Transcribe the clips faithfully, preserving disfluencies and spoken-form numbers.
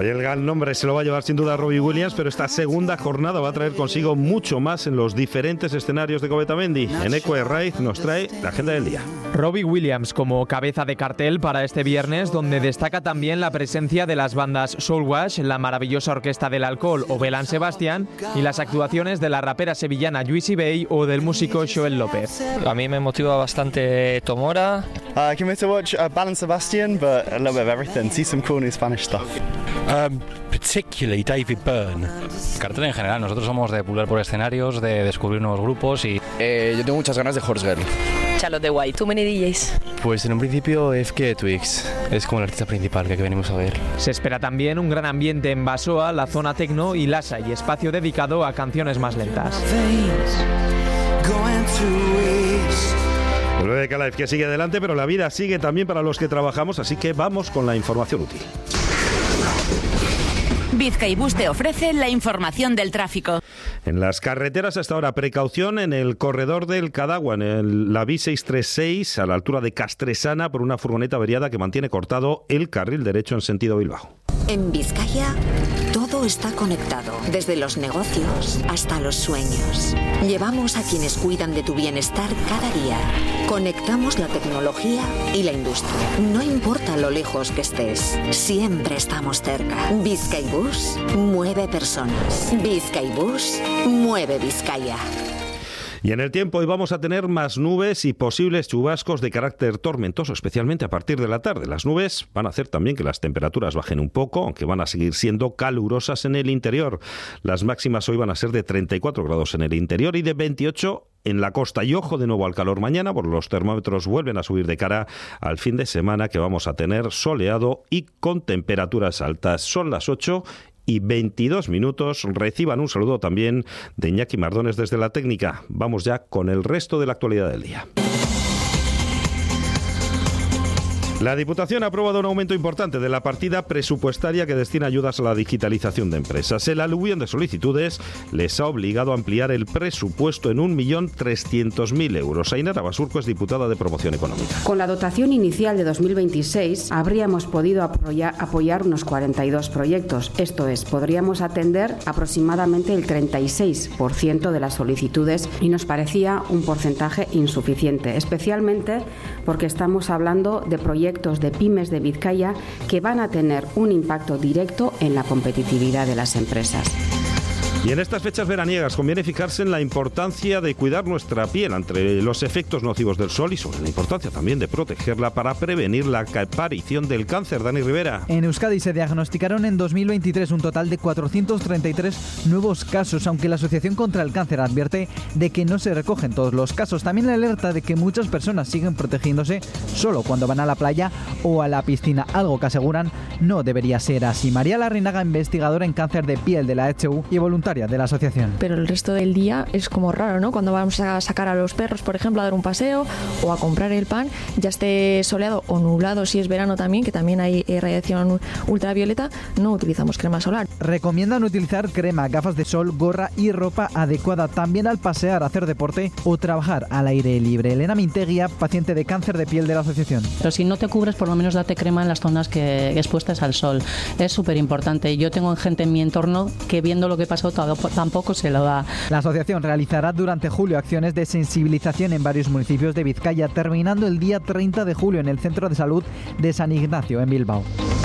Hoy el gran nombre se lo va a llevar sin duda Robbie Williams, pero esta segunda jornada va a traer consigo mucho más en los diferentes escenarios de Covetamendi. Eneco Herraiz nos trae la agenda del día. Robbie Williams como cabeza de cartel para este viernes, donde destaca también la presencia de las bandas Soulwash, la maravillosa Orquesta del Alcohol o Belán Sebastián y las actuaciones de la rapera sevillana Juicy Bay o del músico Joel López. A mí me motiva bastante Tomora. Uh, came to watch uh, Belán Sebastián, but a little bit of everything. See some cool new Spanish stuff. Um, particularly David Byrne. Cartel en general, nosotros somos de pular por escenarios, de descubrir nuevos grupos y... Eh, yo tengo muchas ganas de Horse Girl. Charlotte de White, Too Many D Js. Pues en un principio F K Twigs es como el artista principal que venimos a ver. Se espera también un gran ambiente en Basoa, la zona tecno y Lhasa, y espacio dedicado a canciones más lentas. El B B K Live que sigue adelante, pero la vida sigue también para los que trabajamos, así que vamos con la información útil. Bizkaibus te ofrece la información del tráfico. En las carreteras hasta ahora, precaución en el corredor del Cadagua, en el, la B seiscientos treinta y seis, a la altura de Castresana, por una furgoneta averiada que mantiene cortado el carril derecho en sentido Bilbao. En Vizcaya, todo está conectado, desde los negocios hasta los sueños. Llevamos a quienes cuidan de tu bienestar cada día. Conectamos la tecnología y la industria. No importa lo lejos que estés, siempre estamos cerca. Bizkaibus mueve personas. Bizkaibus mueve Vizcaya. Y en el tiempo hoy vamos a tener más nubes y posibles chubascos de carácter tormentoso, especialmente a partir de la tarde. Las nubes van a hacer también que las temperaturas bajen un poco, aunque van a seguir siendo calurosas en el interior. Las máximas hoy van a ser de treinta y cuatro grados en el interior y de veintiocho en la costa. Y ojo de nuevo al calor mañana, porque los termómetros vuelven a subir de cara al fin de semana que vamos a tener soleado y con temperaturas altas. Son las ocho y veintidós minutos. Reciban un saludo también de Iñaki Mardones desde la técnica. Vamos ya con el resto de la actualidad del día. La Diputación ha aprobado un aumento importante de la partida presupuestaria que destina ayudas a la digitalización de empresas. El aluvión de solicitudes les ha obligado a ampliar el presupuesto en un millón trescientos mil euros. Ainara Basurco es diputada de Promoción Económica. Con la dotación inicial de dos mil veintiséis habríamos podido apoyar, apoyar unos cuarenta y dos proyectos. Esto es, podríamos atender aproximadamente el treinta y seis por ciento de las solicitudes y nos parecía un porcentaje insuficiente, especialmente porque estamos hablando de proyectos de pymes de Vizcaya que van a tener un impacto directo en la competitividad de las empresas. Y en estas fechas veraniegas conviene fijarse en la importancia de cuidar nuestra piel ante los efectos nocivos del sol y sobre la importancia también de protegerla para prevenir la aparición del cáncer. Dani Rivera. En Euskadi se diagnosticaron en dos mil veintitrés un total de cuatrocientos treinta y tres nuevos casos, aunque la Asociación contra el Cáncer advierte de que no se recogen todos los casos. También alerta de que muchas personas siguen protegiéndose solo cuando van a la playa o a la piscina, algo que aseguran no debería ser así. María Larrinaga, investigadora en cáncer de piel de la H U y voluntaria de la asociación. Pero el resto del día es como raro, ¿no? Cuando vamos a sacar a los perros, por ejemplo, a dar un paseo o a comprar el pan, ya esté soleado o nublado, si es verano también, que también hay radiación ultravioleta, no utilizamos crema solar. Recomiendan utilizar crema, gafas de sol, gorra y ropa adecuada también al pasear, hacer deporte o trabajar al aire libre. Elena Minteguía, paciente de cáncer de piel de la asociación. Pero si no te cubres, por lo menos date crema en las zonas que expuestas al sol. Es súper importante. Yo tengo gente en mi entorno que viendo lo que pasó tampoco se lo da. La asociación realizará durante julio acciones de sensibilización en varios municipios de Vizcaya, terminando el día treinta de julio en el Centro de Salud de San Ignacio, en Bilbao.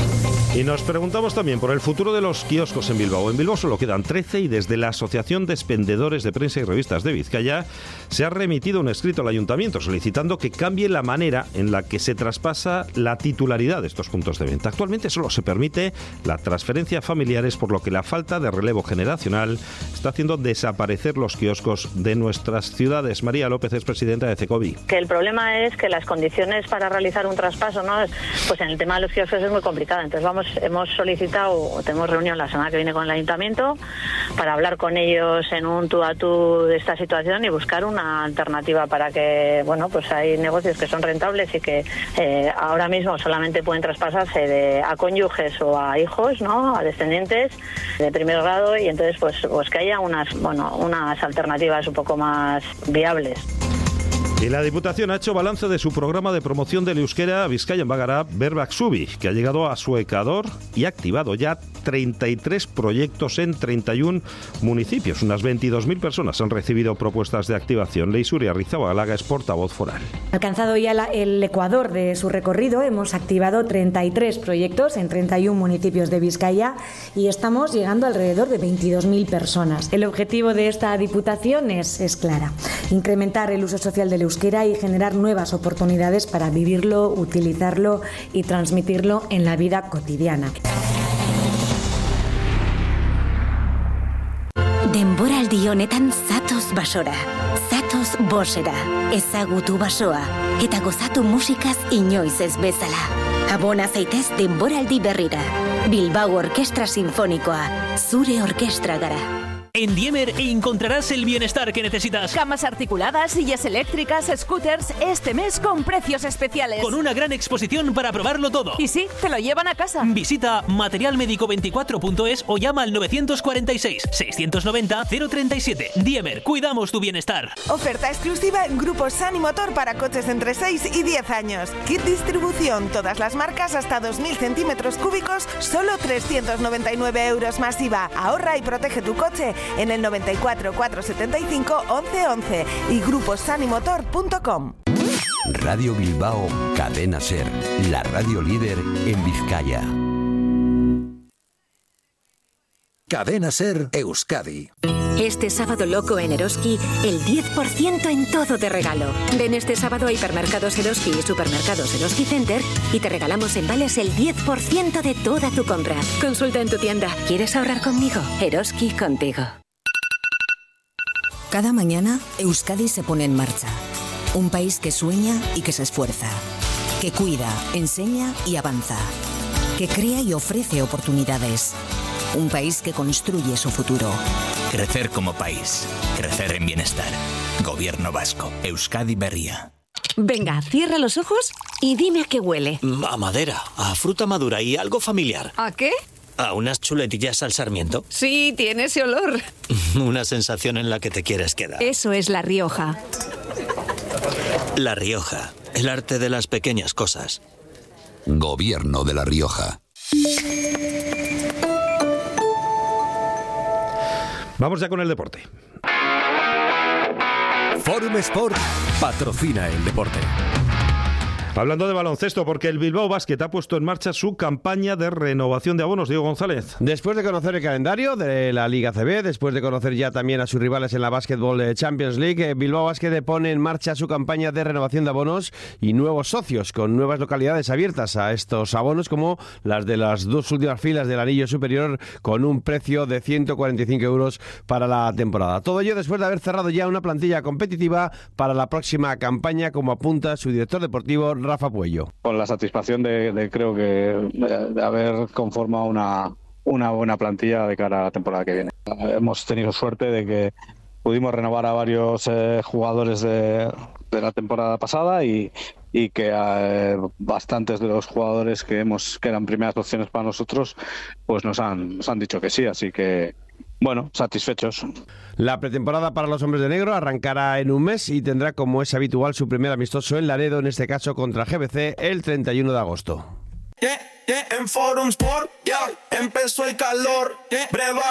Y nos preguntamos también por el futuro de los kioscos en Bilbao. En Bilbao solo quedan trece y desde la Asociación de Expendedores de Prensa y Revistas de Vizcaya se ha remitido un escrito al Ayuntamiento solicitando que cambie la manera en la que se traspasa la titularidad de estos puntos de venta. Actualmente solo se permite la transferencia a familiares, por lo que la falta de relevo generacional está haciendo desaparecer los kioscos de nuestras ciudades. María López es presidenta de CECOBI. Que el problema es que las condiciones para realizar un traspaso, ¿no? Pues en el tema de los kioscos es muy complicado. Entonces vamos hemos solicitado, tenemos reunión la semana que viene con el Ayuntamiento para hablar con ellos en un tú a tú de esta situación y buscar una alternativa para que, bueno, pues hay negocios que son rentables y que eh, ahora mismo solamente pueden traspasarse de, a cónyuges o a hijos, ¿no? A descendientes de primer grado, y entonces pues, pues que haya unas, bueno, unas alternativas un poco más viables. Y la Diputación ha hecho balance de su programa de promoción del euskera Bizkaian Bagara Berbak Zubi, que ha llegado a su Ecuador y ha activado ya treinta y tres proyectos en treinta y uno municipios. Unas veintidós mil personas han recibido propuestas de activación. Leisuri Arrizabalaga es portavoz foral. Alcanzado ya la, el Ecuador de su recorrido, hemos activado treinta y tres proyectos en treinta y uno municipios de Vizcaya y estamos llegando a alrededor de veintidós mil personas. El objetivo de esta Diputación es, es clara: incrementar el uso social del euskera y generar nuevas oportunidades para vivirlo, utilizarlo y transmitirlo en la vida cotidiana. Denboraldi honetan zatoz basora, zatoz bosera, ezagutu basoa, eta gozatu musikaz inoiz ez bezala. Abona zaitez denboraldi berrira. Bilbao Orkestra Sinfonikoa, zure orkestra gara. En Diemer encontrarás el bienestar que necesitas. Camas articuladas, sillas eléctricas, scooters, este mes con precios especiales. Con una gran exposición para probarlo todo. Y sí, te lo llevan a casa. Visita material médico veinticuatro punto es o llama al novecientos cuarenta y seis, seiscientos noventa, cero treinta y siete. Diemer, cuidamos tu bienestar. Oferta exclusiva en Grupo Sani Motor para coches entre seis y diez años. Kit distribución, todas las marcas hasta dos mil centímetros cúbicos, solo trescientos noventa y nueve euros más I V A. Ahorra y protege tu coche en el noventa y cuatro, cuatrocientos setenta y cinco, once once y grupo sanimotor punto com. Radio Bilbao, Cadena Ser, la radio líder en Vizcaya. Cadena Ser Euskadi. Este sábado loco en Eroski, el diez por ciento en todo de regalo. Ven este sábado a Hipermercados Eroski y Supermercados Eroski Center y te regalamos en vales el diez por ciento de toda tu compra. Consulta en tu tienda. ¿Quieres ahorrar conmigo? Eroski contigo. Cada mañana, Euskadi se pone en marcha. Un país que sueña y que se esfuerza. Que cuida, enseña y avanza. Que crea y ofrece oportunidades. Un país que construye su futuro. Crecer como país. Crecer en bienestar. Gobierno vasco. Euskadi Berria. Venga, cierra los ojos y dime a qué huele. A madera, a fruta madura y algo familiar. ¿A qué? A unas chuletillas al sarmiento. Sí, tiene ese olor. Una sensación en la que te quieres quedar. Eso es La Rioja. La Rioja, el arte de las pequeñas cosas. Gobierno de La Rioja. Vamos ya con el deporte. Forum Sport patrocina el deporte. Hablando de baloncesto, porque el Bilbao Basket ha puesto en marcha su campaña de renovación de abonos. Diego González. Después de conocer el calendario de la Liga C B, después de conocer ya también a sus rivales en la Basketball Champions League, Bilbao Basket pone en marcha su campaña de renovación de abonos y nuevos socios, con nuevas localidades abiertas a estos abonos, como las de las dos últimas filas del anillo superior, con un precio de ciento cuarenta y cinco euros para la temporada. Todo ello después de haber cerrado ya una plantilla competitiva para la próxima campaña, como apunta su director deportivo, Rafa Puello. Con la satisfacción de, de creo que de, de haber conformado una, una buena plantilla de cara a la temporada que viene. Hemos tenido suerte de que pudimos renovar a varios eh, jugadores de, de la temporada pasada y, y que eh, bastantes de los jugadores que hemos que eran primeras opciones para nosotros pues nos han, nos han dicho que sí, así que bueno, satisfechos. La pretemporada para los hombres de negro arrancará en un mes y tendrá, como es habitual, su primer amistoso en Laredo, en este caso contra G B C, el treinta y uno de agosto. Yeah, yeah, en Forum Sport, yeah, empezó el calor, yeah, breva.